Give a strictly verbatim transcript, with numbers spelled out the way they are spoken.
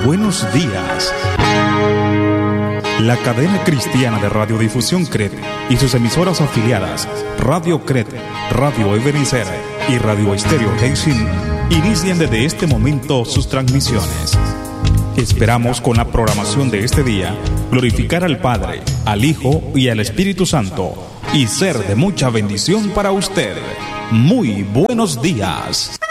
buenos días. La cadena cristiana de radiodifusión C R E T y sus emisoras afiliadas, Radio C R E T, Radio Ebenezer y Radio Estéreo Hexin, inician desde este momento sus transmisiones. Esperamos con la programación de este día glorificar al Padre, al Hijo y al Espíritu Santo y ser de mucha bendición para usted. Muy buenos días.